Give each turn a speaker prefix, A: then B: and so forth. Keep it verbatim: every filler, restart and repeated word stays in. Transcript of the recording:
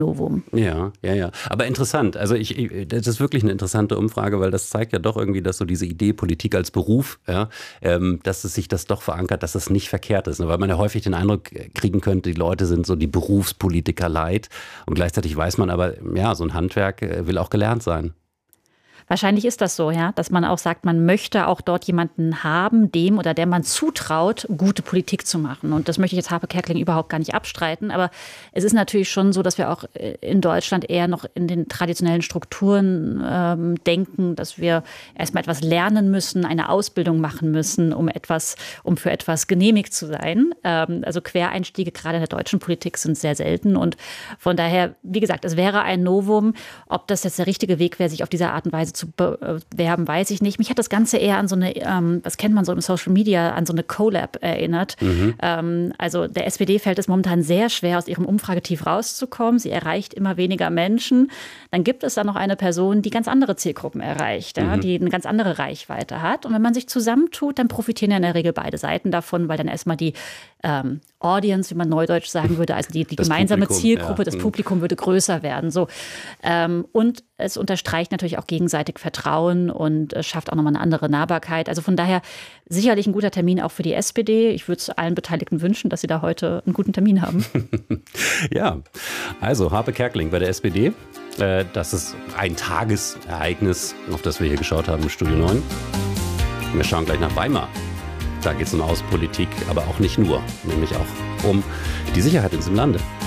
A: Novum.
B: Ja, ja, ja. Aber interessant. Also ich, ich, das ist wirklich eine interessante Umfrage, weil das zeigt ja doch irgendwie, dass so diese Idee Politik als Beruf, ja, ähm, dass es sich das doch verankert, dass es nicht verkehrt ist. Ne? Weil man ja häufig den Eindruck kriegen könnte, die Leute sind so die Berufspolitiker leid. Und gleichzeitig weiß man aber, ja, so ein Handwerk will auch gelernt sein.
A: Wahrscheinlich ist das so, ja, dass man auch sagt, man möchte auch dort jemanden haben, dem oder der man zutraut, gute Politik zu machen. Und das möchte ich jetzt Harpe Kerkeling überhaupt gar nicht abstreiten. Aber es ist natürlich schon so, dass wir auch in Deutschland eher noch in den traditionellen Strukturen ähm, denken, dass wir erstmal etwas lernen müssen, eine Ausbildung machen müssen, um etwas, um für etwas genehmigt zu sein. Ähm, also Quereinstiege gerade in der deutschen Politik sind sehr selten. Und von daher, wie gesagt, es wäre ein Novum. Ob das jetzt der richtige Weg wäre, sich auf diese Art und Weise zu bewerben, weiß ich nicht. Mich hat das Ganze eher an so eine, ähm, was kennt man so im Social Media, an so eine Collab erinnert. Mhm. Ähm, also der S P D fällt es momentan sehr schwer, aus ihrem Umfragetief rauszukommen. Sie erreicht immer weniger Menschen. Dann gibt es da noch eine Person, die ganz andere Zielgruppen erreicht, ja, mhm. die eine ganz andere Reichweite hat. Und wenn man sich zusammentut, dann profitieren ja in der Regel beide Seiten davon, weil dann erstmal die ähm, Audience, wie man neudeutsch sagen würde, also die, die gemeinsame
B: Publikum,
A: Zielgruppe,
B: ja.
A: das Publikum würde größer werden. So. Ähm, und es unterstreicht natürlich auch gegenseitig Vertrauen und äh, schafft auch nochmal eine andere Nahbarkeit. Also von daher sicherlich ein guter Termin auch für die S P D. Ich würde es allen Beteiligten wünschen, dass sie da heute einen guten Termin haben.
B: Ja, also Harpe Kerkeling bei der S P D. Äh, das ist ein Tagesereignis, auf das wir hier geschaut haben im Studio neun. Wir schauen gleich nach Weimar. Da geht es um Außenpolitik, aber auch nicht nur, nämlich auch um die Sicherheit in diesem Lande.